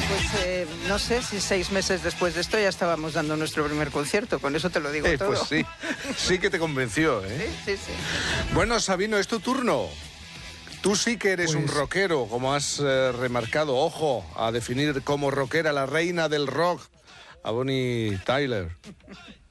Pues no sé si 6 meses después de esto ya estábamos dando nuestro primer concierto, con eso te lo digo todo. Pues sí, sí que te convenció, ¿eh? Sí, sí, sí. Bueno, Sabino, es tu turno. Tú sí que eres un rockero, como has remarcado. Ojo, a definir como rockera la reina del rock, a Bonnie Tyler.